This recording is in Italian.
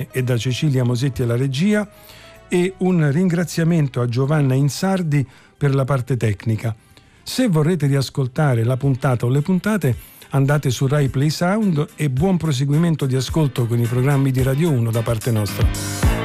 e da Cecilia Mosetti alla regia, e un ringraziamento a Giovanna Insardi per la parte tecnica. Se vorrete riascoltare la puntata o le puntate, andate su Rai Play Sound, e buon proseguimento di ascolto con i programmi di Radio 1 da parte nostra.